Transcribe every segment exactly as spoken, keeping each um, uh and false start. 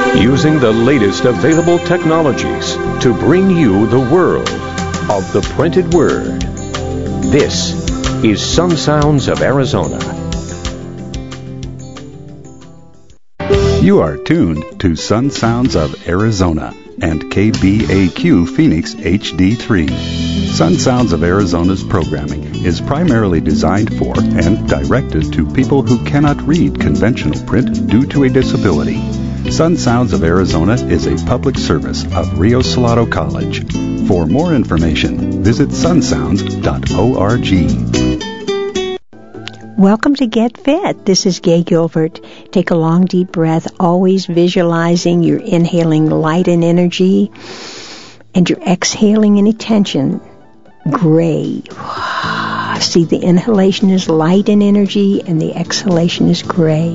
using the latest available technologies to bring you the world of the printed word. This is Sun Sounds of Arizona. You are tuned to Sun Sounds of Arizona and K B A Q Phoenix H D three. Sun Sounds of Arizona's programming is primarily designed for and directed to people who cannot read conventional print due to a disability. Sun Sounds of Arizona is a public service of Rio Salado College. For more information, visit sun sounds dot org. Welcome to Get Fit. This is Gay Gilbert. Take a long, deep breath, always visualizing you're inhaling light and energy, and you're exhaling any tension. Gray. See, the inhalation is light and energy, and the exhalation is gray.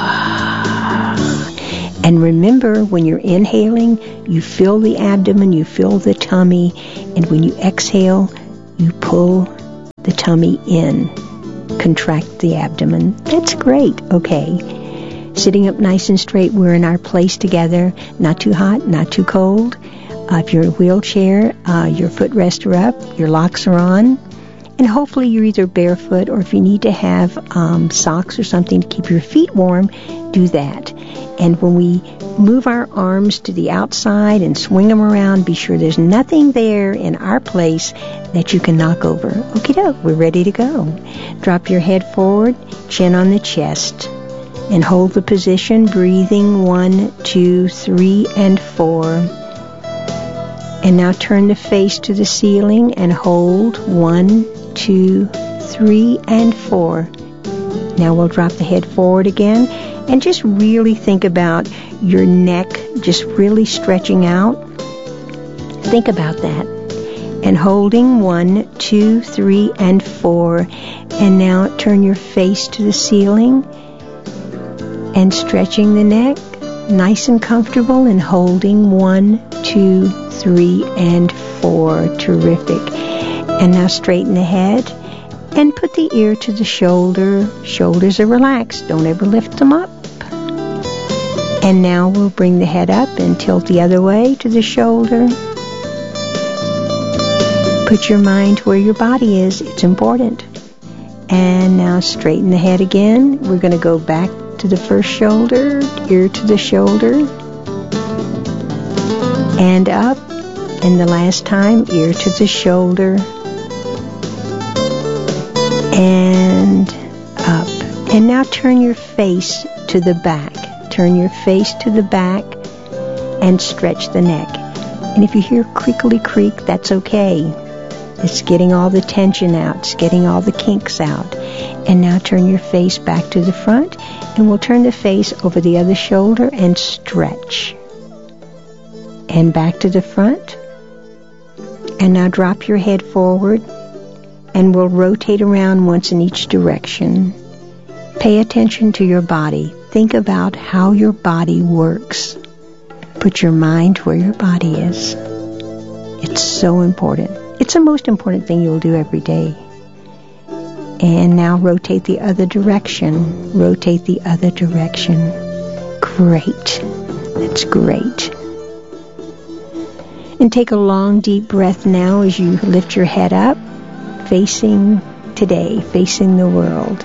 And remember, when you're inhaling, you fill the abdomen, you fill the tummy, and when you exhale, you pull the tummy in. Contract the abdomen. That's great. Okay. Sitting up nice and straight, we're in our place together. Not too hot, not too cold. Uh, if you're in a wheelchair, uh, your footrests are up, your locks are on, and hopefully you're either barefoot, or if you need to have um, socks or something to keep your feet warm, do that. And when we move our arms to the outside and swing them around, be sure there's nothing there in our place that you can knock over. Okie doke, we're ready to go. Drop your head forward, chin on the chest, and hold the position, breathing one, two, three, and four. And now turn the face to the ceiling and hold one, two, three, and four. Now we'll drop the head forward again and just really think about your neck just really stretching out. Think about that. And holding one, two, three, and four. And now turn your face to the ceiling and stretching the neck, nice and comfortable, and holding one, two, three, and four. Terrific. And now straighten the head and put the ear to the shoulder. Shoulders are relaxed. Don't ever lift them up. And now we'll bring the head up and tilt the other way to the shoulder. Put your mind where your body is. It's important. And now straighten the head again. We're going to go back to the first shoulder, ear to the shoulder, and up. And the last time, ear to the shoulder, and up. And now turn your face to the back. Turn your face to the back and stretch the neck. And if you hear creakly creak, that's okay. It's getting all the tension out. It's getting all the kinks out. And now turn your face back to the front, and we'll turn the face over the other shoulder and stretch. And back to the front. And now drop your head forward, and we'll rotate around once in each direction. Pay attention to your body. Think about how your body works. Put your mind where your body is. It's so important. It's the most important thing you'll do every day. And now rotate the other direction. Rotate the other direction. Great. That's great. And take a long, deep breath now as you lift your head up, facing today, facing the world.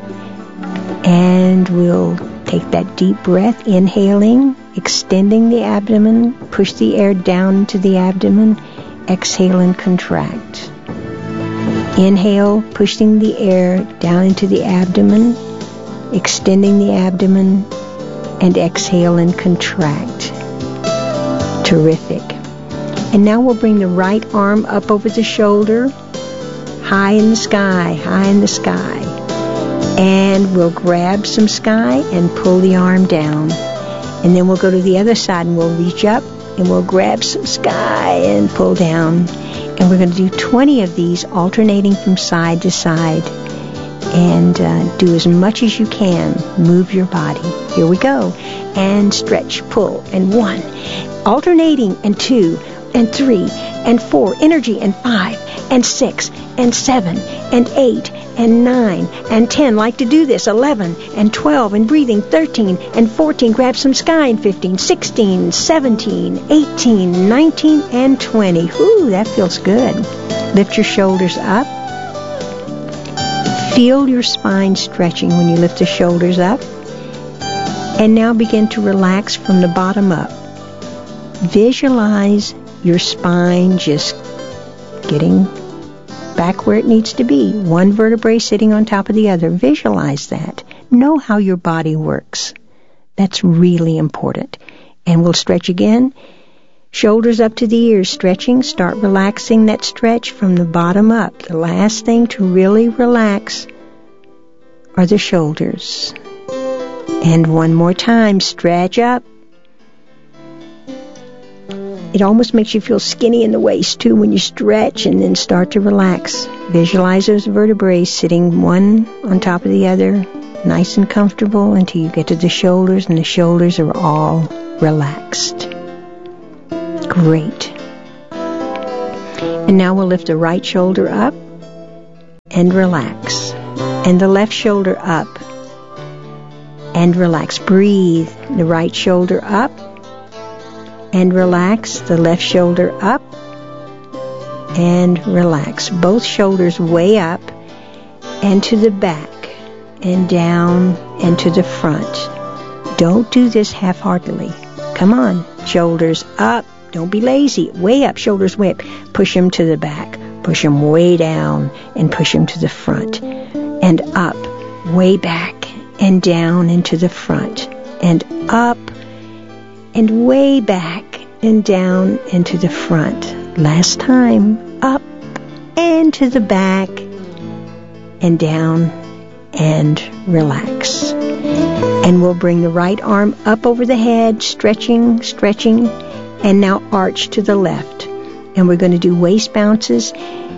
And we'll take that deep breath, inhaling, extending the abdomen, push the air down into the abdomen, exhale and contract. Inhale, pushing the air down into the abdomen, extending the abdomen, and exhale and contract. Terrific. And now we'll bring the right arm up over the shoulder, high in the sky, high in the sky. And we'll grab some sky and pull the arm down. And then we'll go to the other side and we'll reach up and we'll grab some sky and pull down. And we're going to do twenty of these, alternating from side to side. And uh, do as much as you can. Move your body. Here we go. And stretch, pull, and one. Alternating, and two, and three, and four. Energy, and five, and six, and seven, and eight, and nine, and ten. Like to do this. eleven, and twelve, and breathing. thirteen, and fourteen. Grab some sky. And fifteen, sixteen, seventeen, eighteen, nineteen, and twenty. Whew, that feels good. Lift your shoulders up. Feel your spine stretching when you lift the shoulders up. And now begin to relax from the bottom up. Visualize your spine just getting back where it needs to be. One vertebrae sitting on top of the other. Visualize that. Know how your body works. That's really important. And we'll stretch again. Shoulders up to the ears, stretching. Start relaxing that stretch from the bottom up. The last thing to really relax are the shoulders. And one more time, stretch up. It almost makes you feel skinny in the waist, too, when you stretch and then start to relax. Visualize those vertebrae sitting one on top of the other, nice and comfortable until you get to the shoulders, and the shoulders are all relaxed. Great. And now we'll lift the right shoulder up and relax. And the left shoulder up and relax. Breathe. The right shoulder up and relax. The left shoulder up and relax. Both shoulders way up and to the back and down and to the front. Don't do this half-heartedly. Come on. Shoulders up. Don't be lazy. Way up. Shoulders way up. Push them to the back. Push them way down and push them to the front. And up. Way back and down and to the front. And up and way back and down and to the front. Last time. Up and to the back and down and relax. And we'll bring the right arm up over the head, stretching, stretching, and now arch to the left. And we're going to do waist bounces.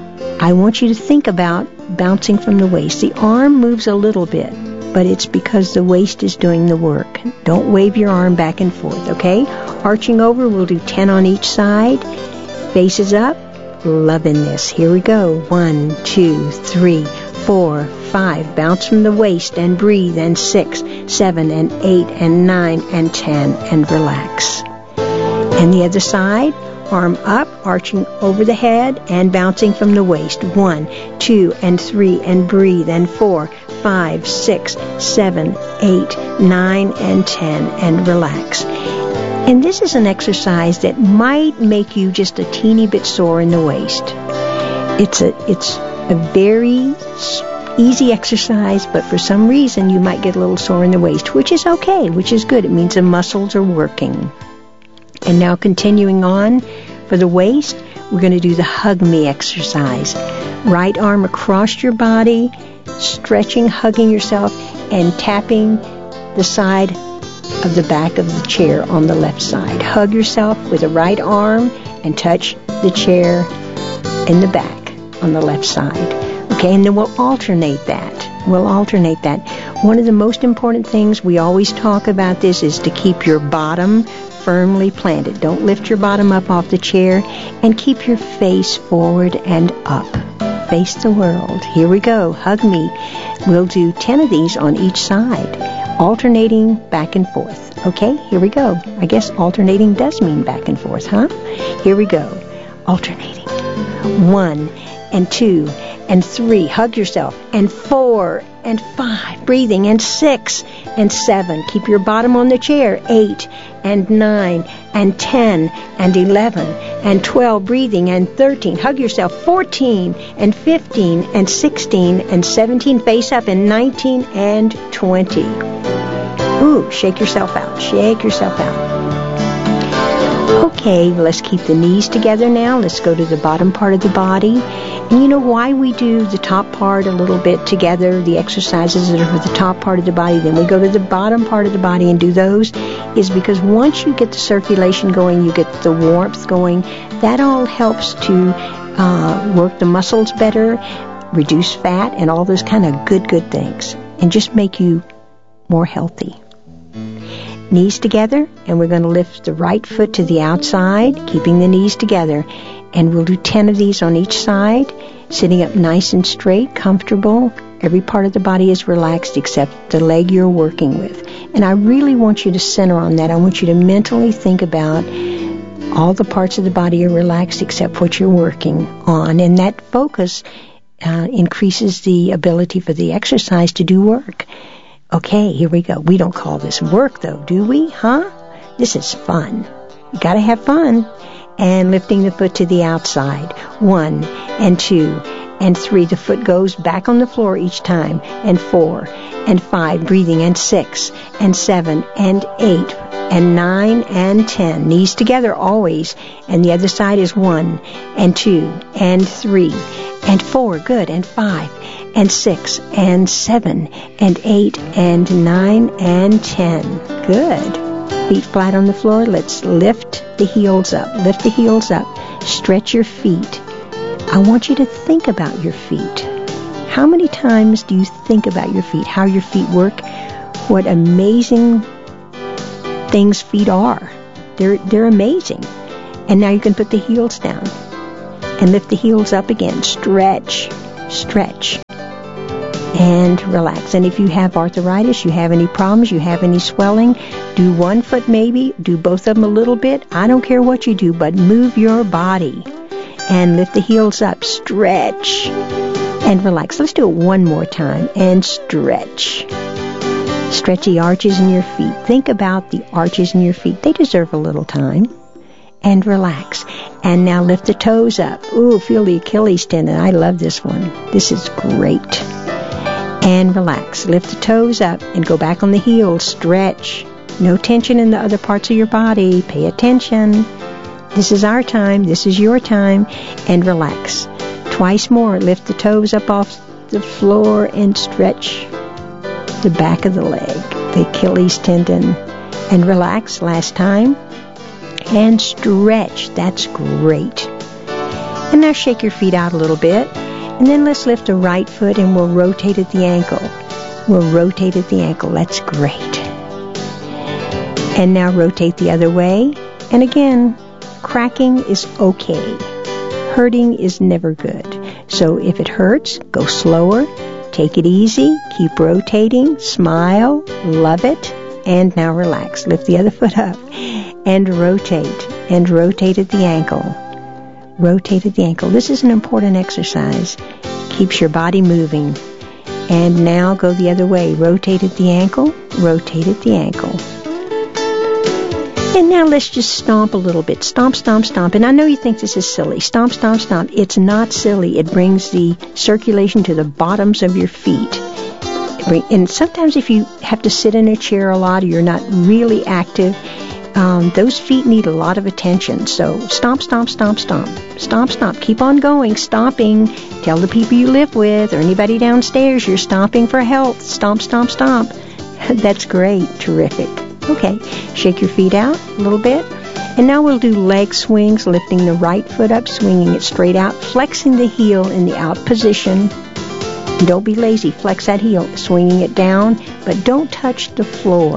I want you to think about bouncing from the waist. The arm moves a little bit, but it's because the waist is doing the work. Don't wave your arm back and forth, okay? Arching over, we'll do ten on each side. Faces up. Loving this. Here we go. One, two, three, four, five. Bounce from the waist and breathe. And six, seven, and eight, and nine, and ten, and relax. And the other side. Arm up, arching over the head, and bouncing from the waist. One, two, and three, and breathe. And four, five, six, seven, eight, nine, and ten, and relax. And this is an exercise that might make you just a teeny bit sore in the waist. It's a, it's a very easy exercise, but for some reason you might get a little sore in the waist, which is okay, which is good. It means the muscles are working. And now continuing on for the waist, we're going to do the hug me exercise. Right arm across your body, stretching, hugging yourself, and tapping the side of the back of the chair on the left side. Hug yourself with the right arm and touch the chair in the back on the left side. Okay, and then we'll alternate that. We'll alternate that. One of the most important things, we always talk about this, is to keep your bottom firmly planted. Don't lift your bottom up off the chair, and keep your face forward and up. Face the world. Here we go. Hug me. We'll do ten of these on each side, alternating back and forth. Okay, here we go. I guess alternating does mean back and forth, huh? Here we go. Alternating. One and two and three. Hug yourself. And four and five. Breathing. And six and seven. Keep your bottom on the chair. Eight and nine and ten and eleven and twelve. Breathing. And thirteen. Hug yourself. Fourteen and fifteen and sixteen and seventeen. Face up. And nineteen and twenty. Ooh, shake yourself out. Shake yourself out. Okay, let's keep the knees together now. Let's go to the bottom part of the body. And you know why we do the top part a little bit together, the exercises that are for the top part of the body, then we go to the bottom part of the body and do those, is because once you get the circulation going, you get the warmth going, that all helps to uh, work the muscles better, reduce fat, and all those kind of good, good things, and just make you more healthy. Knees together, and we're going to lift the right foot to the outside, keeping the knees together. And we'll do ten of these on each side, sitting up nice and straight, comfortable. Every part of the body is relaxed except the leg you're working with. And I really want you to center on that. I want you to mentally think about all the parts of the body are relaxed except what you're working on. And that focus uh, increases the ability for the exercise to do work. Okay, here we go. We don't call this work, though, do we? Huh? This is fun. You got to have fun. And lifting the foot to the outside. One and two and three. The foot goes back on the floor each time. And four and five. Breathing. And six and seven and eight and nine and ten. Knees together always. And the other side is one and two and three and four. Good. And five and six and seven and eight and nine and ten. Good. Feet flat on the floor. Let's lift the heels up. Lift the heels up. Stretch your feet. I want you to think about your feet. How many times do you think about your feet? How your feet work? What amazing things feet are. They're, they're amazing. And now you can put the heels down. And lift the heels up again. Stretch. Stretch. And relax. And if you have arthritis, you have any problems, you have any swelling, do one foot maybe, do both of them a little bit. I don't care what you do, but move your body. And lift the heels up. Stretch. And relax. Let's do it one more time. And stretch. Stretch the arches in your feet. Think about the arches in your feet. They deserve a little time. And relax. And now lift the toes up. Ooh, feel the Achilles tendon. I love this one. This is great. And relax. Lift the toes up and go back on the heels. Stretch. No tension in the other parts of your body. Pay attention. This is our time. This is your time. And relax. Twice more. Lift the toes up off the floor and stretch the back of the leg, the Achilles tendon. And relax. Last time. And stretch. That's great. And now shake your feet out a little bit. And then let's lift the right foot and we'll rotate at the ankle. We'll rotate at the ankle. That's great. And now rotate the other way. And again, cracking is okay. Hurting is never good. So if it hurts, go slower. Take it easy. Keep rotating. Smile. Love it. And now relax. Lift the other foot up. And rotate. And rotate at the ankle. Rotate at the ankle. This is an important exercise. Keeps your body moving. And now go the other way. Rotate at the ankle. Rotate at the ankle. And now let's just stomp a little bit. Stomp, stomp, stomp. And I know you think this is silly. Stomp, stomp, stomp. It's not silly. It brings the circulation to the bottoms of your feet. And sometimes if you have to sit in a chair a lot or you're not really active, Um, those feet need a lot of attention. So stomp, stomp, stomp, stomp. Stomp, stomp. Keep on going. Stomping. Tell the people you live with or anybody downstairs you're stomping for health. Stomp, stomp, stomp. That's great. Terrific. Okay. Shake your feet out a little bit. And now we'll do leg swings, lifting the right foot up, swinging it straight out, flexing the heel in the out position. Don't be lazy. Flex that heel, swinging it down, but don't touch the floor.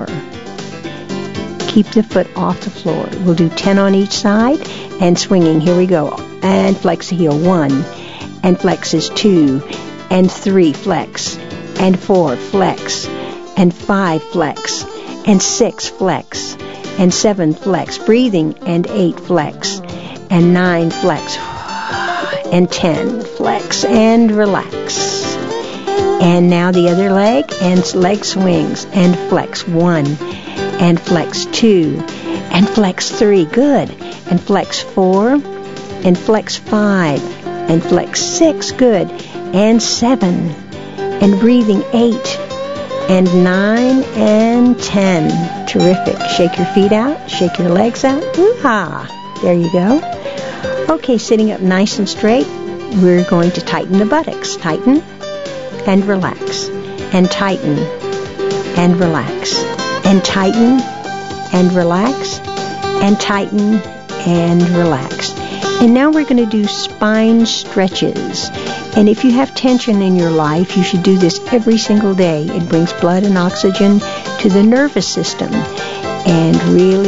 Keep the foot off the floor. We'll do ten on each side and swinging. Here we go. And flex the heel. One. And flex is two. And three. Flex. And four. Flex. And five. Flex. And six. Flex. And seven. Flex. Breathing. And eight. Flex. And nine. Flex. And ten. Flex. And relax. And now the other leg. And leg swings. And flex. One. And flex two, and flex three, good, and flex four, and flex five, and flex six, good, and seven, and breathing eight, and nine, and ten. Terrific. Shake your feet out, shake your legs out. Woo-ha! There you go. Okay, sitting up nice and straight, we're going to tighten the buttocks. Tighten, and relax, and tighten, and relax. And tighten, and relax, and tighten, and relax. And now we're going to do spine stretches. And if you have tension in your life, you should do this every single day. It brings blood and oxygen to the nervous system and really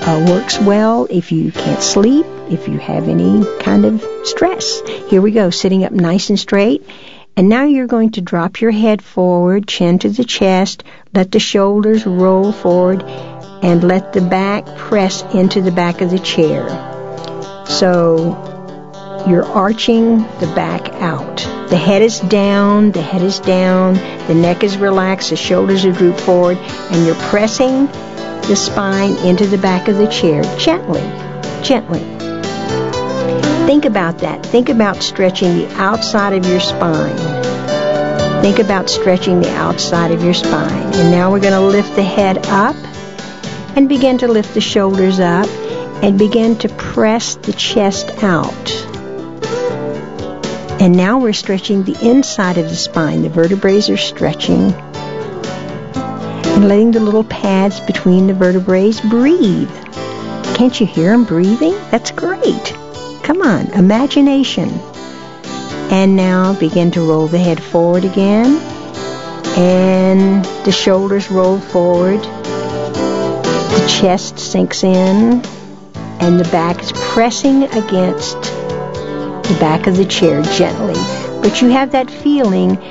uh, works well if you can't sleep, if you have any kind of stress. Here we go, sitting up nice and straight. And now you're going to drop your head forward, chin to the chest, let the shoulders roll forward, and let the back press into the back of the chair. So you're arching the back out. The head is down, the head is down, the neck is relaxed, the shoulders are drooped forward, and you're pressing the spine into the back of the chair gently, gently. Think about that. Think about stretching the outside of your spine. Think about stretching the outside of your spine. And now we're going to lift the head up and begin to lift the shoulders up and begin to press the chest out. And now we're stretching the inside of the spine. The vertebrae are stretching. And letting the little pads between the vertebrae breathe. Can't you hear them breathing? That's great. Come on, imagination. And now begin to roll the head forward again. And the shoulders roll forward. The chest sinks in. And the back is pressing against the back of the chair gently. But you have that feeling